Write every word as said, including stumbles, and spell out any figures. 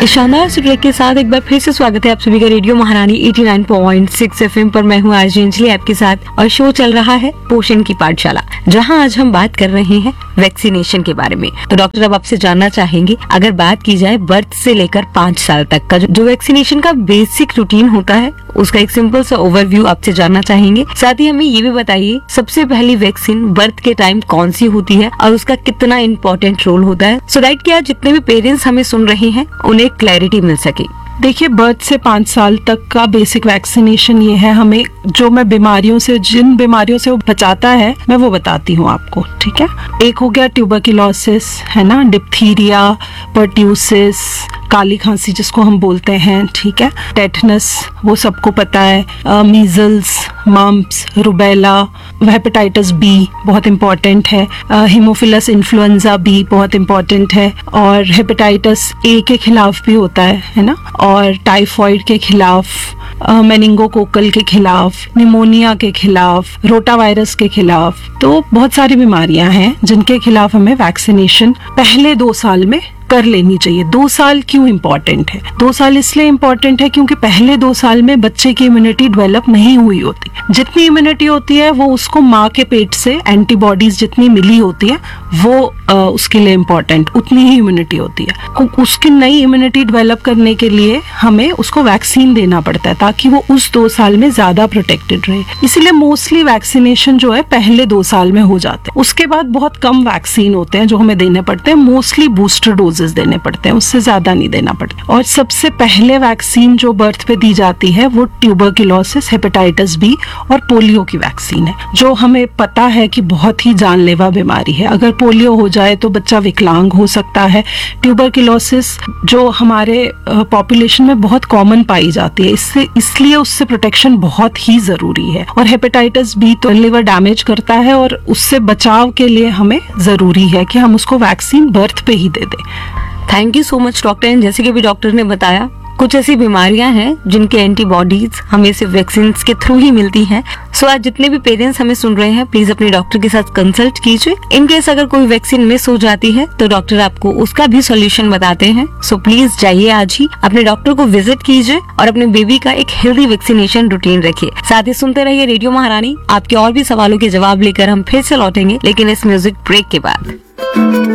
शानदार C track के साथ एक बार फिर से स्वागत है आप सभी का रेडियो महारानी नवासी पॉइंट छह एफएम पर। मैं हूँ आरजे अंजलि आपके साथ और शो चल रहा है पोषण की पाठशाला, जहाँ आज हम बात कर रहे हैं वैक्सीनेशन के बारे में। तो डॉक्टर अब आपसे जानना चाहेंगे, अगर बात की जाए बर्थ से लेकर पाँच साल तक का जो वैक्सीनेशन का बेसिक रूटीन होता है, उसका एक सिंपल सा ओवरव्यू आपसे जानना चाहेंगे। साथ ही हमें ये भी बताइए सबसे पहली वैक्सीन बर्थ के टाइम कौन सी होती है और उसका कितना इम्पोर्टेंट रोल होता है, सो दैट कि आज जितने भी पेरेंट्स हमें सुन रहे हैं उन्हें क्लैरिटी मिल सके। देखिए, बर्थ से पाँच साल तक का बेसिक वैक्सीनेशन ये है, हमें जो मैं बीमारियों से जिन बीमारियों से वो बचाता है मैं वो बताती हूँ आपको, ठीक है। एक हो गया ट्यूबरकुलोसिस, है ना, डिप्थीरिया, पर्ट्यूसिस, काली खांसी जिसको हम बोलते हैं, ठीक है, टेटनस वो सबको पता है, measles, mumps, rubella, hepatitis B बहुत इम्पोर्टेंट है, हीमोफिलस इन्फ्लुएंजा बी बहुत इम्पोर्टेंट है, और हेपेटाइटिस ए के खिलाफ भी होता है है ना, और टाइफॉइड के खिलाफ, मेनिंगोकोकल के खिलाफ, निमोनिया के खिलाफ, रोटावायरस के खिलाफ। तो बहुत सारी बीमारियां हैं जिनके खिलाफ हमें वैक्सीनेशन पहले दो साल में कर लेनी चाहिए। दो साल क्यों इम्पोर्टेंट है? दो साल इसलिए इम्पोर्टेंट है क्योंकि पहले दो साल में बच्चे की इम्यूनिटी डेवलप नहीं हुई होती। जितनी इम्यूनिटी होती है वो उसको माँ के पेट से एंटीबॉडीज जितनी मिली होती है वो आ, उसके लिए इम्पोर्टेंट, उतनी ही इम्यूनिटी होती है। उसकी नई इम्यूनिटी डेवलप करने के लिए हमें उसको वैक्सीन देना पड़ता है ताकि वो उस दो साल में ज्यादा प्रोटेक्टेड रहे। इसीलिए मोस्टली वैक्सीनेशन जो है पहले दो साल में हो जाते हैं। उसके बाद बहुत कम वैक्सीन होते हैं जो हमें देने पड़ते हैं, मोस्टली बूस्टर डोजेस देने पड़ते हैं, उससे ज्यादा नहीं देना पड़ता। और सबसे पहले वैक्सीन जो बर्थ पे दी जाती है वो ट्यूबरकुलोसिस, हेपेटाइटिस बी और पोलियो की वैक्सीन है, जो हमें पता है कि बहुत ही जानलेवा बीमारी है। अगर पोलियो हो जाए तो बच्चा विकलांग हो सकता है। ट्यूबरकुलोसिस जो हमारे पॉपुलेशन में बहुत कॉमन पाई जाती है, इससे इसलिए उससे प्रोटेक्शन बहुत ही जरूरी है। और हेपेटाइटिस बी तो लिवर डैमेज करता है और उससे बचाव के लिए हमें जरूरी है कि हम उसको वैक्सीन बर्थ पे ही दे दें। Thank you so much doctor. जैसे कि अभी डॉक्टर ने बताया, कुछ ऐसी बीमारियां हैं जिनके एंटीबॉडीज हमें सिर्फ वैक्सीन के थ्रू ही मिलती हैं। सो आज जितने भी पेरेंट्स हमें सुन रहे हैं, प्लीज अपने डॉक्टर के साथ कंसल्ट कीजिए। इन केस अगर कोई वैक्सीन मिस हो जाती है तो डॉक्टर आपको उसका भी सोल्यूशन बताते हैं। सो प्लीज जाइए आज ही अपने डॉक्टर को विजिट कीजिए और अपने बेबी का एक हेल्दी वैक्सीनेशन रूटीन रखिए। साथ ही सुनते रहिए रेडियो महारानी। आपके और भी सवालों के जवाब लेकर हम फिर से लौटेंगे, लेकिन इस म्यूजिक ब्रेक के बाद।